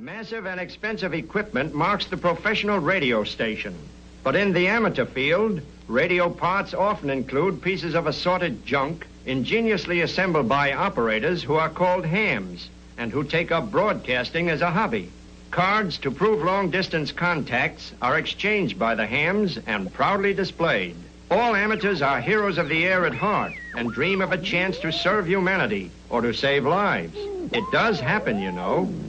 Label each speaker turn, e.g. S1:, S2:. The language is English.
S1: Massive and expensive equipment marks the professional radio station. But in the amateur field, radio parts often include pieces of assorted junk ingeniously assembled by operators who are called hams and who take up broadcasting as a hobby. Cards to prove long-distance contacts are exchanged by the hams and proudly displayed. All amateurs are heroes of the air at heart and dream of a chance to serve humanity or to save lives. It does happen, you know.